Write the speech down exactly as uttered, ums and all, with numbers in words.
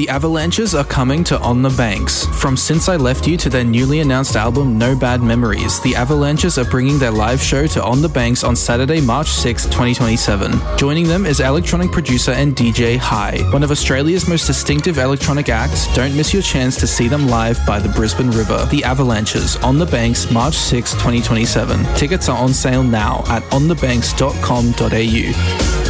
The Avalanches are coming to On the Banks. From Since I Left You to their newly announced album No Bad Memories, the Avalanches are bringing their live show to On the Banks on Saturday, March sixth, twenty twenty-seven. Joining them is electronic producer and D J High, one of Australia's most distinctive electronic acts. Don't miss your chance to see them live by the Brisbane River. The Avalanches, On the Banks, March sixth, twenty twenty-seven. Tickets are on sale now at on the banks dot com dot a u.